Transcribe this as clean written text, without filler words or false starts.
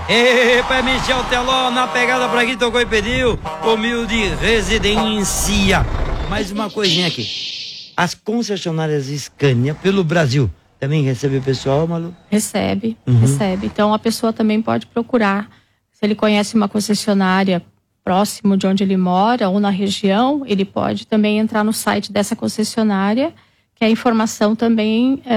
Epa, Michel Teló, na pegada pra quem tocou e pediu, Humilde Residência. Mais uma coisinha aqui. As concessionárias Scania pelo Brasil também recebe o pessoal, Malu? Recebe. Então a pessoa também pode procurar. Se ele conhece uma concessionária próximo de onde ele mora ou na região, ele pode também entrar no site dessa concessionária, que a informação também